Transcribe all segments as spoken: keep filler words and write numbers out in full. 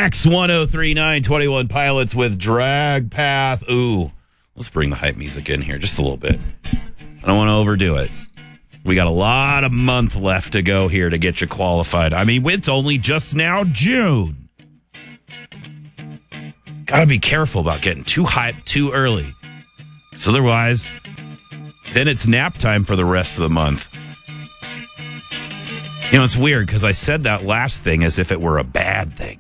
X ten thirty-nine, twenty-one Pilots with Drag Path. Ooh, let's bring the hype music in here just a little bit. I don't want to overdo it. We got a lot of month left to go here to get you qualified. I mean, it's only just now June. Got to be careful about getting too hyped too early. So otherwise, then it's nap time for the rest of the month. You know, it's weird because I said that last thing as if it were a bad thing.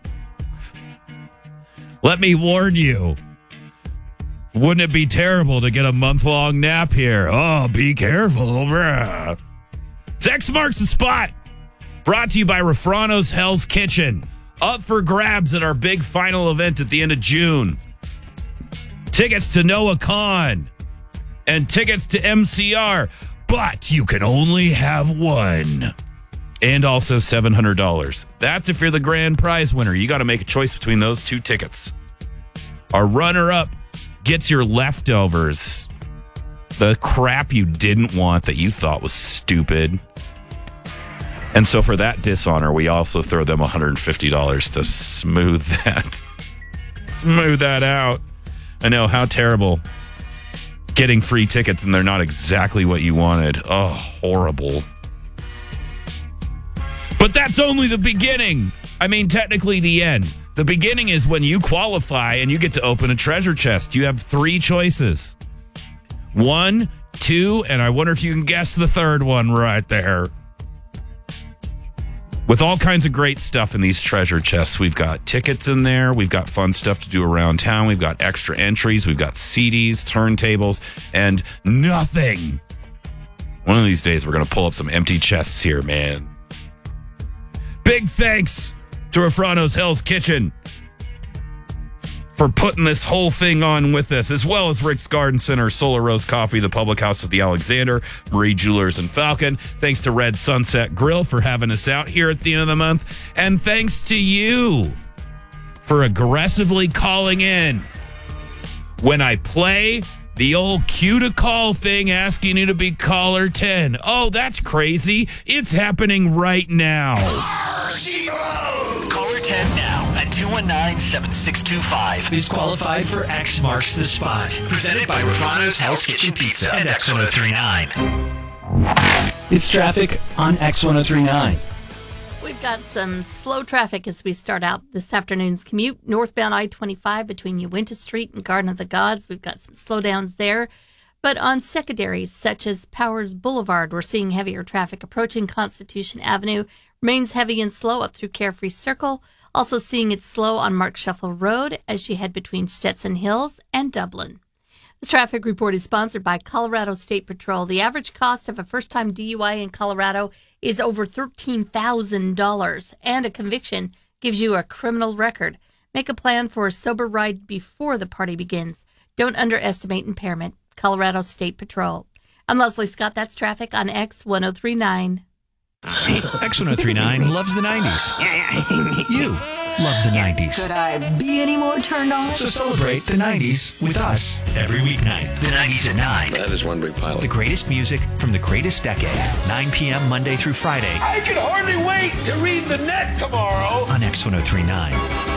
Let me warn you. Wouldn't it be terrible to get a month-long nap here? Oh, be careful. Bruh. X marks the spot. Brought to you by Refrano's Hell's Kitchen. Up for grabs at our big final event at the end of June. Tickets to Noah Khan and tickets to M C R. But you can only have one. And also seven hundred dollars. That's if you're the grand prize winner. You got to make a choice between those two tickets. Our runner-up gets your leftovers. The crap you didn't want that you thought was stupid. And so for that dishonor, we also throw them one hundred fifty dollars to smooth that. Smooth that out. I know, how terrible. Getting free tickets and they're not exactly what you wanted. Oh, horrible. But that's only the beginning. I mean, technically the end. The beginning is when you qualify and you get to open a treasure chest. You have three choices. One, two, and I wonder if you can guess the third one right there. With all kinds of great stuff in these treasure chests. We've got tickets in there. We've got fun stuff to do around town. We've got extra entries. We've got C Ds, turntables, and nothing. One of these days, we're going to pull up some empty chests here, man. Big thanks to Refrano's Hell's Kitchen for putting this whole thing on with us, as well as Rick's Garden Center, Solar Rose Coffee, the Public House at the Alexander, Marie Jewelers and Falcon. Thanks to Red Sunset Grill for having us out here at the end of the month. And thanks to you for aggressively calling in when I play the old cue to call thing asking you to be caller ten. Oh, that's crazy. It's happening right now. Caller ten now at two one nine, seven six two five is qualified for X Marks the Spot. Presented by Refrano's Hell's Kitchen Pizza and X ten thirty-nine. It's traffic on X ten thirty-nine. We've got some slow traffic as we start out this afternoon's commute. Northbound I twenty-five between Uinta Street and Garden of the Gods. We've got some slowdowns there. But on secondaries such as Powers Boulevard, we're seeing heavier traffic approaching Constitution Avenue. Remains heavy and slow up through Carefree Circle. Also seeing it slow on Mark Shuffle Road as you head between Stetson Hills and Dublin. This traffic report is sponsored by Colorado State Patrol. The average cost of a first-time D U I in Colorado is over thirteen thousand dollars, and a conviction gives you a criminal record. Make a plan for a sober ride before the party begins. Don't underestimate impairment. Colorado State Patrol. I'm Leslie Scott. That's traffic on X ten thirty-nine. X ten thirty-nine loves the nineties. You love the nineties. Could I be any more turned on? So celebrate the nineties with us every weeknight. The nineties at nine. That is one big pile. The greatest music from the greatest decade. nine p.m. Monday through Friday. I can hardly wait to read the net tomorrow. On X ten thirty-nine.